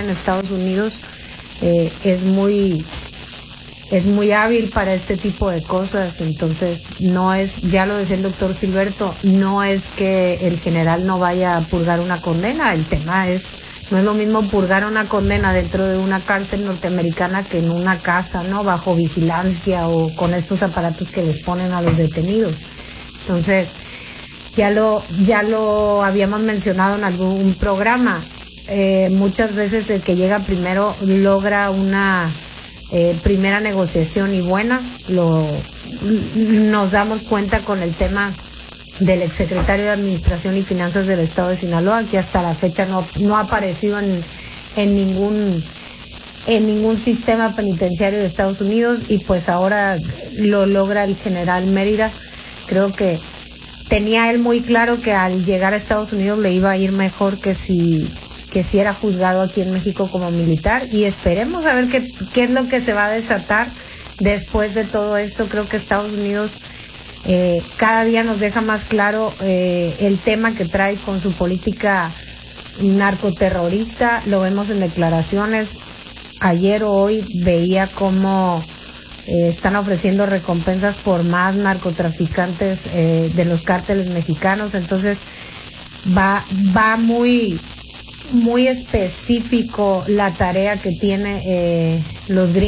en Estados Unidos es muy hábil para este tipo de cosas. Entonces no es, ya lo decía el doctor Gilberto, no es que el general no vaya a purgar una condena. El tema es, no es lo mismo purgar una condena dentro de una cárcel norteamericana que en una casa, ¿no? Bajo vigilancia o con estos aparatos que les ponen a los detenidos. Entonces, ya lo habíamos mencionado en algún programa. Muchas veces el que llega primero logra una primera negociación y buena. Nos damos cuenta con el tema del exsecretario de Administración y Finanzas del Estado de Sinaloa, que hasta la fecha no ha aparecido en ningún sistema penitenciario de Estados Unidos, y pues ahora lo logra el general Mérida. Creo que tenía él muy claro que al llegar a Estados Unidos le iba a ir mejor que si era juzgado aquí en México como militar, y esperemos a ver qué es lo que se va a desatar después de todo esto. Creo que Estados Unidos cada día nos deja más claro el tema que trae con su política narcoterrorista. Lo vemos en declaraciones. Ayer o hoy veía cómo están ofreciendo recompensas por más narcotraficantes de los cárteles mexicanos. Entonces va muy específico la tarea que tiene los gringos